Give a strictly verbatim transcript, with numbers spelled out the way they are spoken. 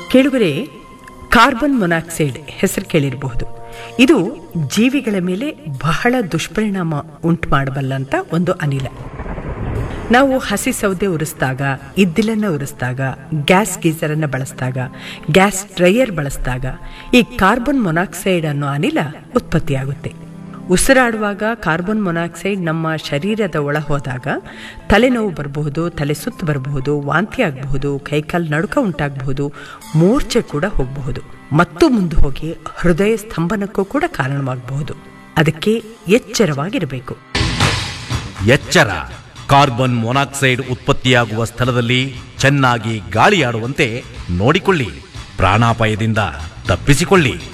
ಕೇಳುಗರೆ, carbon monoxide ಹೆಸರು ಕೇಳಿರಬಹುದು. ಇದು ಜೀವಿಗಳ ಮೇಲೆ ಬಹಳ ದುಷ್ಪರಿಣಾಮ ಉಂಟು ಮಾಡಬಲ್ಲಂತ ಒಂದು ಅನಿಲ. ನಾವು ಹಸಿ ಸೌದೆ ಉರಿಸಿದಾಗ, ಇದ್ದಿಲನ್ನು ಉರಿಸಿದಾಗ, ಗ್ಯಾಸ್ ಗೀಸರನ್ನು ಬಳಸಿದಾಗ, ಗ್ಯಾಸ್ ಡ್ರೈಯರ್ ಬಳಸಿದಾಗ ಈ ಕಾರ್ಬನ್ ಮೊನಾಕ್ಸೈಡ್ ಅನ್ನೋ ಅನಿಲ ಉತ್ಪತ್ತಿಯಾಗುತ್ತೆ. ಉಸಿರಾಡುವಾಗ ಕಾರ್ಬನ್ ಮೊನಾಕ್ಸೈಡ್ ನಮ್ಮ ಶರೀರದ ಒಳ ಹೋದಾಗ ತಲೆನೋವು ಬರಬಹುದು, ತಲೆ ಸುತ್ತು ಬರಬಹುದು, ವಾಂತಿ ಆಗಬಹುದು, ಕೈಕಾಲು ನಡುಕ ಉಂಟಾಗಬಹುದು, ಮೂರ್ಛೆ ಕೂಡ ಹೋಗಬಹುದು ಮತ್ತು ಮುಂದೆ ಹೋಗಿ ಹೃದಯ ಸ್ತಂಭನಕ್ಕೂ ಕೂಡ ಕಾರಣವಾಗಬಹುದು. ಅದಕ್ಕೆ ಎಚ್ಚರವಾಗಿರಬೇಕು. ಎಚ್ಚರ. ಕಾರ್ಬನ್ ಮೊನಾಕ್ಸೈಡ್ ಉತ್ಪತ್ತಿಯಾಗುವ ಸ್ಥಳದಲ್ಲಿ ಚೆನ್ನಾಗಿ ಗಾಳಿಯಾಡುವಂತೆ ನೋಡಿಕೊಳ್ಳಿ. ಪ್ರಾಣಾಪಾಯದಿಂದ ತಪ್ಪಿಸಿಕೊಳ್ಳಿ.